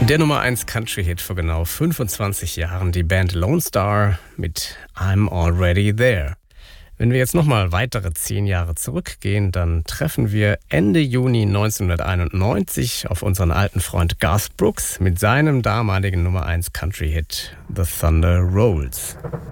Der Nummer 1 Country-Hit vor genau 25 Jahren, die Band Lone Star mit I'm Already There. Wenn wir jetzt nochmal weitere 10 Jahre zurückgehen, dann treffen wir Ende Juni 1991 auf unseren alten Freund Garth Brooks mit seinem damaligen Nummer 1 Country-Hit The Thunder Rolls.